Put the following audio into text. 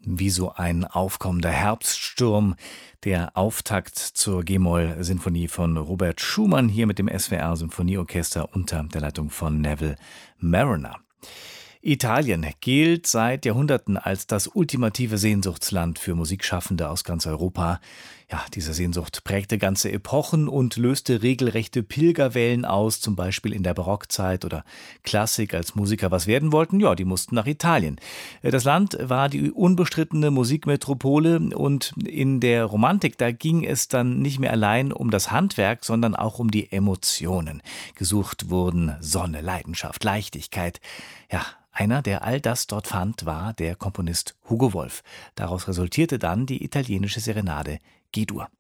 Wie so ein aufkommender Herbststurm, der Auftakt zur G-Moll-Sinfonie von Robert Schumann hier mit dem SWR-Symphonieorchester unter der Leitung von Neville Marriner. Italien gilt seit Jahrhunderten als das ultimative Sehnsuchtsland für Musikschaffende aus ganz Europa. Ja, diese Sehnsucht prägte ganze Epochen und löste regelrechte Pilgerwellen aus, zum Beispiel in der Barockzeit oder Klassik, als Musiker was werden wollten. Ja, die mussten nach Italien. Das Land war die unbestrittene Musikmetropole und in der Romantik, da ging es dann nicht mehr allein um das Handwerk, sondern auch um die Emotionen. Gesucht wurden Sonne, Leidenschaft, Leichtigkeit. Ja, einer, der all das dort fand, war der Komponist Hugo Wolf. Daraus resultierte dann die italienische Serenade G-Dur.